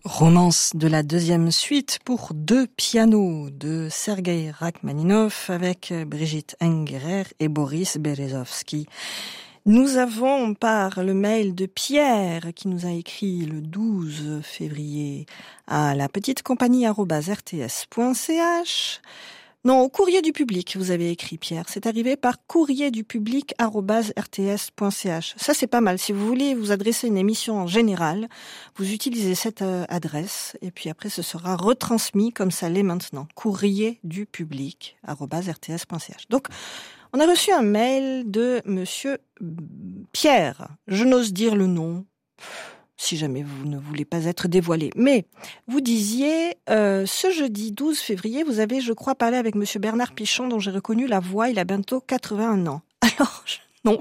Romance de la deuxième suite pour deux pianos de Sergueï Rachmaninov avec Brigitte Engerer et Boris Berezovsky. Nous avons par le mail de Pierre qui nous a écrit le 12 février à la petite compagnie@rts.ch. Non, au courrier du public, vous avez écrit, Pierre. C'est arrivé par courrierdupublic@rts.ch. Ça, c'est pas mal. Si vous voulez vous adresser à une émission en général, vous utilisez cette adresse et puis après, ce sera retransmis comme ça l'est maintenant. courrierdupublic@rts.ch. Donc, on a reçu un mail de monsieur Pierre. Je n'ose dire le nom, si jamais vous ne voulez pas être dévoilé. Mais vous disiez, ce jeudi 12 février, vous avez, je crois, parlé avec monsieur Bernard Pichon, dont j'ai reconnu la voix. Il a bientôt 81 ans. Alors, non.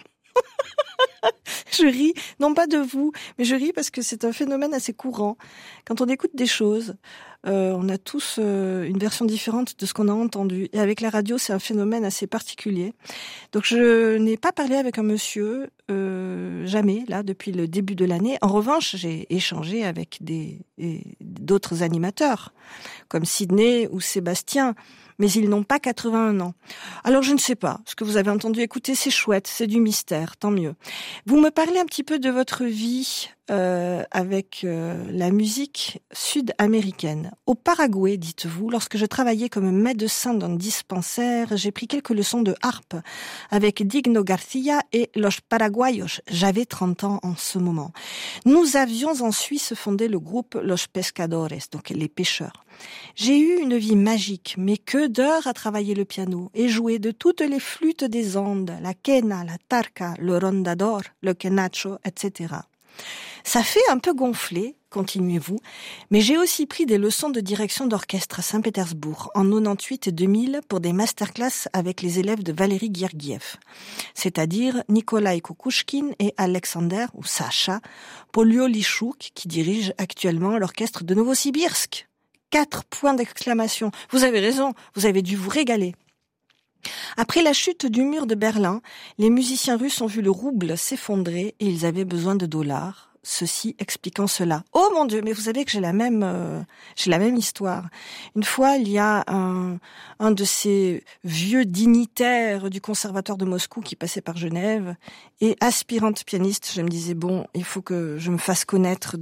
Je ris, non pas de vous, mais je ris parce que c'est un phénomène assez courant. Quand on écoute des choses, on a tous une version différente de ce qu'on a entendu. Et avec la radio, c'est un phénomène assez particulier. Donc je n'ai pas parlé avec un monsieur, jamais, là, depuis le début de l'année. En revanche, j'ai échangé avec d'autres animateurs, comme Sydney ou Sébastien, mais ils n'ont pas 81 ans. Alors je ne sais pas, ce que vous avez entendu écouter, c'est chouette, c'est du mystère, tant mieux. Vous me parlez un petit peu de votre vie avec la musique sud-américaine. Au Paraguay, dites-vous, lorsque je travaillais comme médecin dans un dispensaire, j'ai pris quelques leçons de harpe avec Digno Garcia et Los Paraguayos. J'avais 30 ans en ce moment. Nous avions en Suisse fondé le groupe Los Pescadores, donc les pêcheurs. J'ai eu une vie magique, mais que d'heures à travailler le piano et jouer de toutes les flûtes des Andes, la quena, la tarca, le rondador, le quenacho, etc. Ça fait un peu gonfler, continuez-vous, mais j'ai aussi pris des leçons de direction d'orchestre à Saint-Pétersbourg en 98 et 2000 pour des masterclass avec les élèves de Valéry Gergiev, c'est-à-dire Nikolai Kukushkin et Alexander, ou Sacha, Poliolichouk, qui dirige actuellement l'orchestre de Novosibirsk. 4 points d'exclamation. Vous avez raison, vous avez dû vous régaler. Après la chute du mur de Berlin, les musiciens russes ont vu le rouble s'effondrer et ils avaient besoin de dollars. Ceci expliquant cela. Oh mon Dieu, mais vous savez que j'ai la même histoire. Une fois, il y a un de ces vieux dignitaires du conservatoire de Moscou qui passait par Genève et aspirante pianiste, je me disais bon, il faut que je me fasse connaître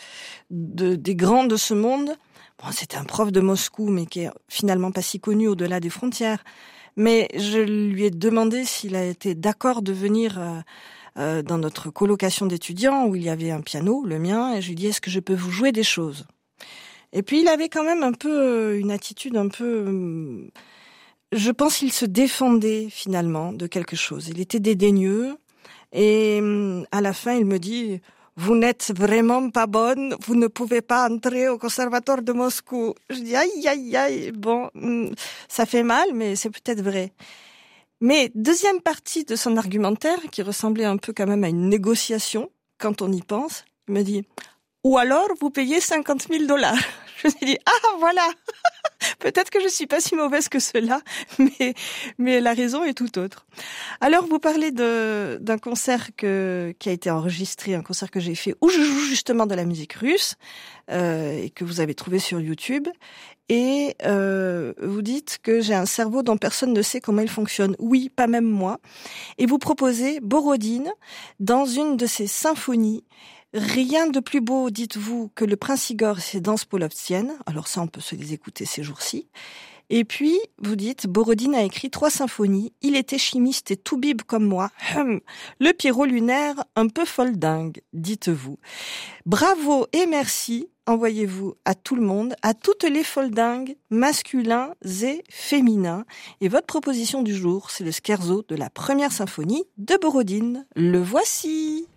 des grands de ce monde. Bon, c'était un prof de Moscou, mais qui est finalement pas si connu au-delà des frontières. Mais je lui ai demandé s'il a été d'accord de venir dans notre colocation d'étudiants où il y avait un piano, le mien, et je lui ai dit est-ce que je peux vous jouer des choses ? Et puis il avait quand même un peu une attitude un peu... Je pense qu'il se défendait finalement de quelque chose. Il était dédaigneux et à la fin il me dit... Vous n'êtes vraiment pas bonne, vous ne pouvez pas entrer au conservatoire de Moscou. Je dis aïe, aïe, aïe, bon, ça fait mal, mais c'est peut-être vrai. Mais deuxième partie de son argumentaire, qui ressemblait un peu quand même à une négociation, quand on y pense, il me dit, ou alors vous payez $50 000. Je me suis dit, ah voilà, peut-être que je suis pas si mauvaise que cela, mais la raison est tout autre. Alors vous parlez d'un concert qui a été enregistré, un concert que j'ai fait où je joue justement de la musique russe et que vous avez trouvé sur YouTube. Et vous dites que j'ai un cerveau dont personne ne sait comment il fonctionne. Oui, pas même moi. Et vous proposez Borodine dans une de ses symphonies. Rien de plus beau, dites-vous, que le Prince Igor et ses danses polovtsiennes. Alors ça, on peut se les écouter ces jours-ci. Et puis, vous dites, Borodine a écrit 3 symphonies. Il était chimiste et tout bib comme moi. Le Pierrot lunaire, un peu foldingue, dites-vous. Bravo et merci, envoyez-vous à tout le monde, à toutes les foldingues, masculins et féminins. Et votre proposition du jour, c'est le scherzo de la première symphonie de Borodine. Le voici.